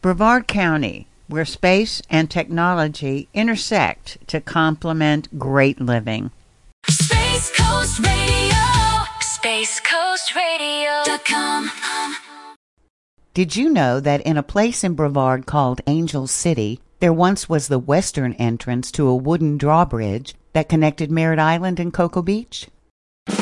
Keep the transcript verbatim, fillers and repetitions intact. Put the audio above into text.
Brevard County, where space and technology intersect to complement great living. Space Coast Radio, space coast radio dot com. Did you know that in a place in Brevard called Angel City, there once was the western entrance to a wooden drawbridge that connected Merritt Island and Cocoa Beach?